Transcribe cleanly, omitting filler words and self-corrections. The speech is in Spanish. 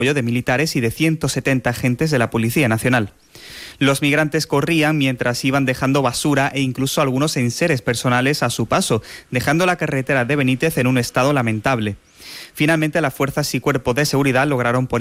de militares y de 170 agentes de la Policía Nacional. Los migrantes corrían mientras iban dejando basura e incluso algunos enseres personales a su paso, dejando la carretera de Benítez en un estado lamentable. Finalmente, las fuerzas y cuerpos de seguridad lograron poner